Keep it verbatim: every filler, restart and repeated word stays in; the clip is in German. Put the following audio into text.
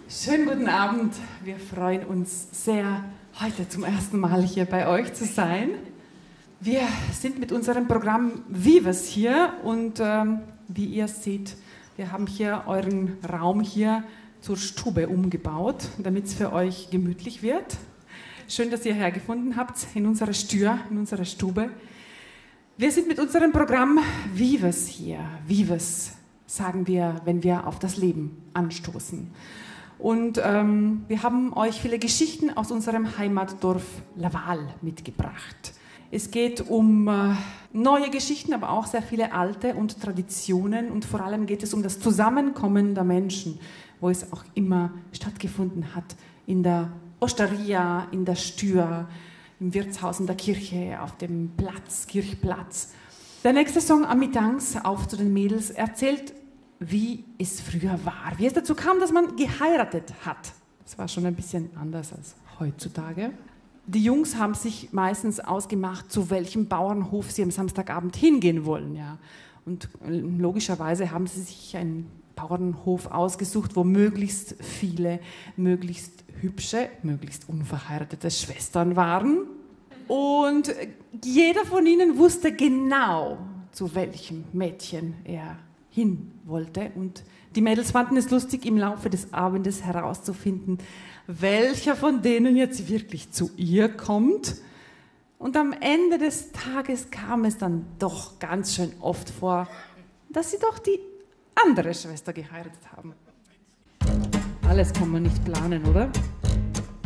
Schönen guten Abend. Wir freuen uns sehr, heute zum ersten Mal hier bei euch zu sein. Wir sind mit unserem Programm Vives hier und ähm, wie ihr seht, wir haben hier euren Raum hier zur Stube umgebaut, damit es für euch gemütlich wird. Schön, dass ihr hergefunden habt in unserer Stür, in unserer Stube. Wir sind mit unserem Programm Vives hier. Vives sagen wir, wenn wir auf das Leben anstoßen. Und ähm, wir haben euch viele Geschichten aus unserem Heimatdorf Laval mitgebracht. Es geht um äh, neue Geschichten, aber auch sehr viele alte und Traditionen. Und vor allem geht es um das Zusammenkommen der Menschen, wo es auch immer stattgefunden hat. In der Osteria, in der Stür, im Wirtshaus, in der Kirche, auf dem Platz, Kirchplatz. Der nächste Song, Amitangs, auf zu den Mädels, erzählt, wie es früher war, wie es dazu kam, dass man geheiratet hat. Das war schon ein bisschen anders als heutzutage. Die Jungs haben sich meistens ausgemacht, zu welchem Bauernhof sie am Samstagabend hingehen wollen. Ja. Und logischerweise haben sie sich einen Bauernhof ausgesucht, wo möglichst viele, möglichst hübsche, möglichst unverheiratete Schwestern waren. Und jeder von ihnen wusste genau, zu welchem Mädchen er hin wollte. Und die Mädels fanden es lustig, im Laufe des Abends herauszufinden, welcher von denen jetzt wirklich zu ihr kommt. Und am Ende des Tages kam es dann doch ganz schön oft vor, dass sie doch die andere Schwester geheiratet haben. Alles kann man nicht planen, oder?